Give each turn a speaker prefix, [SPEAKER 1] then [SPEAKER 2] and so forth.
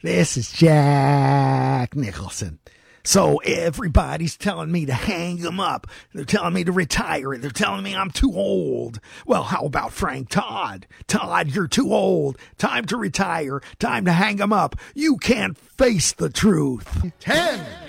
[SPEAKER 1] This is Jack Nicholson. So everybody's telling me to hang him up. They're telling me to retire. They're telling me I'm too old. Well, how about Frank Todd? Todd, you're too old. Time to retire. Time to hang him up. You can't face the truth.
[SPEAKER 2] 10,